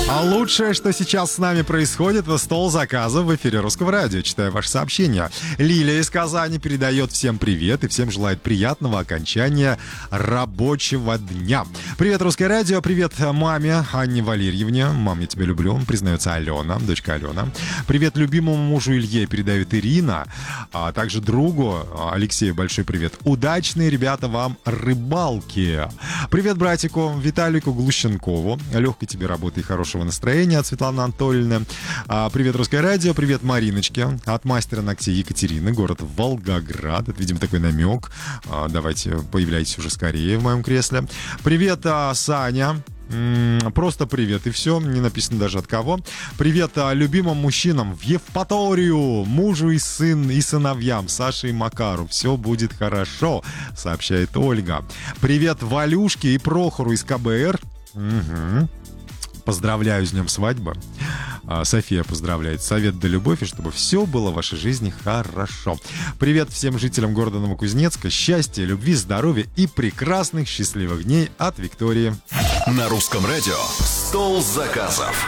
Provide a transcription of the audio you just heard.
А лучшее, что сейчас с нами происходит, в стол заказов в эфире Русского радио. Читаю ваши сообщения. Лилия из Казани передает всем привет и всем желает приятного окончания рабочего дня. Привет, Русское радио. Привет маме Анне Валерьевне. Мам, я тебя люблю. Признается Алена, дочка Алена. Привет любимому мужу Илье передает Ирина. А также другу Алексею большой привет. Удачные, ребята, вам рыбалки. Привет братику Виталику Глущенкову. Легкой тебе работы и хорошего настроения от Светланы Анатольевны. Привет, Русское радио. Привет, Мариночке. От мастера ногтей Екатерины, город Волгоград. Это, видимо, такой намек. Давайте, появляйтесь уже скорее в моем кресле. Привет, Саня. Просто привет, и все, не написано даже от кого. Привет любимым мужчинам в Евпаторию, мужу и сыновьям, Саше и Макару. Все будет хорошо, сообщает Ольга. Привет Валюшке и Прохору из КБР. Угу. Поздравляю с днем свадьбы. София поздравляет. Совет да любовь, и чтобы все было в вашей жизни хорошо. Привет всем жителям города Новокузнецка. Счастья, любви, здоровья и прекрасных счастливых дней от Виктории. На Русском радио «Стол заказов».